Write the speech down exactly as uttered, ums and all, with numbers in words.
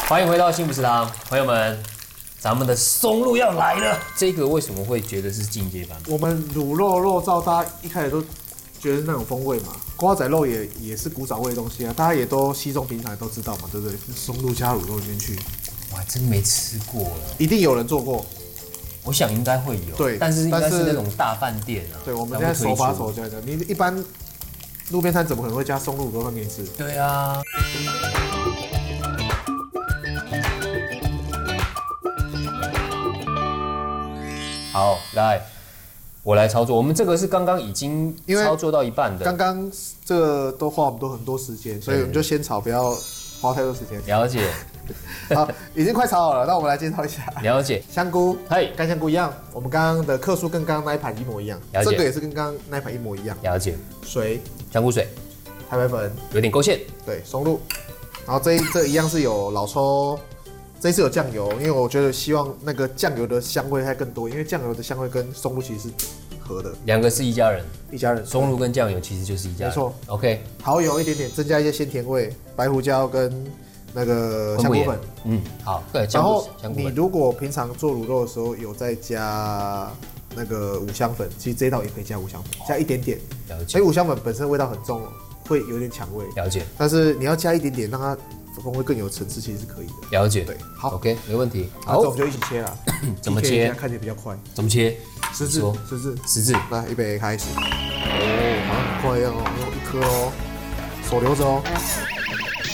欢迎回到幸福食堂，朋友们，咱们的松露要来了。这个为什么会觉得是进阶版？ 我们卤肉肉燥，大家一开始都觉得是那种风味嘛，瓜仔肉也也是古早味的东西啊，大家也都稀松平常都知道嘛，对不对？松露加卤肉里面去， 我还真没吃过了。 一定有人做过， 我想应该会有， 对， 但是应该是那种大饭店啊。 对，我们现在手把手教的，你一般路边摊怎么可能会加松露卤肉饭给你吃？ 对啊。好，来，我来操作。我们这个是刚刚已经操作到一半的， 刚刚这个都花我们都很多时间，所以我们就先炒，不要花太多时间。 了解。 好，已经快炒好了，那我们来介绍一下。 了解。 香菇， 嘿， 干香菇一样，我们刚刚的克数跟刚刚那一盘一模一样， 了解。 这个也是跟刚刚那一盘一模一样。 了解。 水， 香菇水， 太白粉， 有点勾芡。 对，松露，然后这一这一样是有老抽。这一次有酱油，因为我觉得希望那个酱油的香味还更多，因为酱油的香味跟松露其实是合的， 两个是一家人， 一家人。 松露跟酱油其实就是一家人， 没错。 OK， 蚝油一点点，增加一些鲜甜味，白胡椒跟那个香菇粉。 嗯，好，对。 然后你如果平常做卤肉的时候有再加那个五香粉，其实这一道也可以加五香粉，加一点点。 了解。 所以五香粉本身味道很重，会有点抢味。 了解。 但是你要加一点点，让它风味更有层次，其实是可以的。 了解， 对，好 ，OK， 没问题。 好，这我们就一起切了。 怎么切？ 看起来比较快。 怎么切？ 十字，十字， 十字。 来，预备开始。哦，好像很快一样哦，用一颗哦，手留着哦。